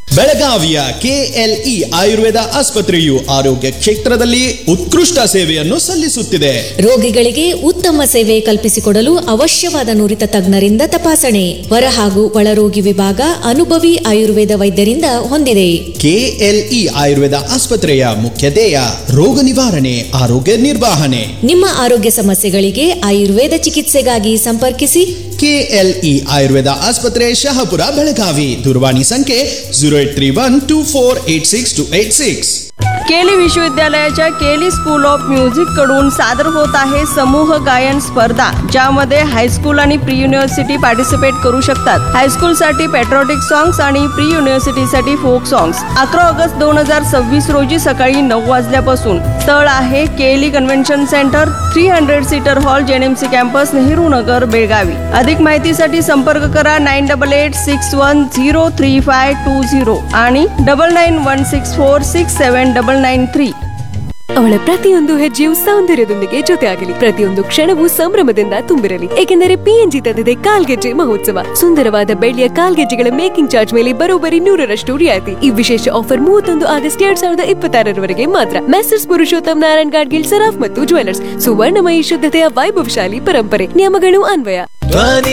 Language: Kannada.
ಬೆಳಗಾವಿಯ ಕೆಎಲ್ಇ ಆಯುರ್ವೇದ ಆಸ್ಪತ್ರೆಯು ಆರೋಗ್ಯ ಕ್ಷೇತ್ರದಲ್ಲಿ ಉತ್ಕೃಷ್ಟ ಸೇವೆಯನ್ನು ಸಲ್ಲಿಸುತ್ತಿದೆ. ರೋಗಿಗಳಿಗೆ ಉತ್ತಮ ಸೇವೆ ಕಲ್ಪಿಸಿಕೊಡಲು ಅವಶ್ಯವಾದ ನುರಿತ ತಜ್ಞರಿಂದ ತಪಾಸಣೆ, ಹೊರ ಹಾಗೂ ಒಳರೋಗಿ ವಿಭಾಗ ಅನುಭವಿ ಆಯುರ್ವೇದ ವೈದ್ಯರಿಂದ ಹೊಂದಿದೆ. ಕೆಎಲ್ಇ ಆಯುರ್ವೇದ ಆಸ್ಪತ್ರೆಯ ಮುಖ್ಯ ಧ್ಯೇಯ ರೋಗ ನಿವಾರಣೆ, ಆರೋಗ್ಯ ನಿರ್ವಹಣೆ. ನಿಮ್ಮ ಆರೋಗ್ಯ ಸಮಸ್ಯೆಗಳಿಗೆ ಆಯುರ್ವೇದ ಚಿಕಿತ್ಸೆಗಾಗಿ ಸಂಪರ್ಕಿಸಿ. ಕೆಎಲ್ಇ ಆಯುರ್ವೇದ ಆಸ್ಪತ್ರೆ, ಶಹಾಪುರ, ಬೆಳಗಾವಿ. दूरवाणी संख्ये 0831248686. केली विश्वविद्यालयाच्या केली स्कूल ऑफ म्युझिक कडून सादर होत आहे समूह गायन स्पर्धा, ज्यामध्ये हायस्कूल आणि प्री युनिव्हर्सिटी पार्टिसिपेट करू शकतात. हायस्कूलसाठी पॅट्रियोटिक सॉंग्स आणि प्री युनिव्हर्सिटीसाठी फोक सॉंग्स. 11 ऑगस्ट 2026 रोजी सकाळी 9 वाजल्यापासून. स्थळ आहे केली convention centre, 300 seater hall, JNMC campus, Nehru Nagar, Belagavi. अधिक माहितीसाठी संपर्क करा 9886103520 आणि 9916467993. ಅವಳ ಪ್ರತಿಯೊಂದು ಹೆಜ್ಜೆಯು ಸೌಂದರ್ಯದೊಂದಿಗೆ ಜೊತೆಯಾಗಲಿ, ಪ್ರತಿಯೊಂದು ಕ್ಷಣವೂ ಸಂಭ್ರಮದಿಂದ ತುಂಬಿರಲಿ. ಏಕೆಂದರೆ PNG ತಂದಿದೆ ಕಾಲ್ಗೆಜ್ಜೆ ಮಹೋತ್ಸವ. ಸುಂದರವಾದ ಬೆಳ್ಳಿಯ ಕಾಲ್ಗೆಜ್ಜೆಗಳ ಮೇಕಿಂಗ್ ಚಾರ್ಜ್ ಮೇಲೆ ಬರೋಬ್ಬರಿ 100% ರಿಯಾಯಿತಿ. ಈ ವಿಶೇಷ ಆಫರ್ 31 ಆಗಸ್ಟ್ 2026 ಮಾತ್ರ. ಮೆಸರ್ಸ್ ಪುರುಷೋತ್ತಮ್ ನಾರಾಯಣ್ ಗಾಡ್ಗಿಲ್, ಸರಾಫ್ ಮತ್ತು ಜ್ಯುವೆಲರ್ಸ್. ಸುವರ್ಣಮಯಿ ಶುದ್ಧತೆಯ ವೈಭವಶಾಲಿ ಪರಂಪರೆ. ನಿಯಮಗಳು ಅನ್ವಯ.